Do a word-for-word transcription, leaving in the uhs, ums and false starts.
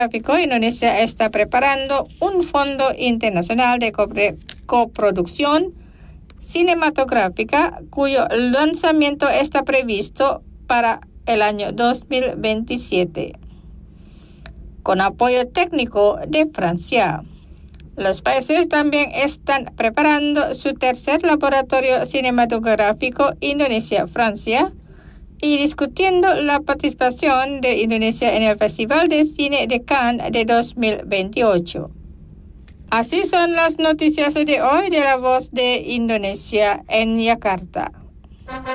Indonesia está preparando un fondo internacional de copre- coproducción cinematográfica cuyo lanzamiento está previsto para el año dos mil veintisiete, con apoyo técnico de Francia. Los países también están preparando su tercer laboratorio cinematográfico Indonesia-Francia y discutiendo la participación de Indonesia en el Festival de Cine de Cannes de dos mil veintiocho. Así son las noticias de hoy de La Voz de Indonesia en Yakarta.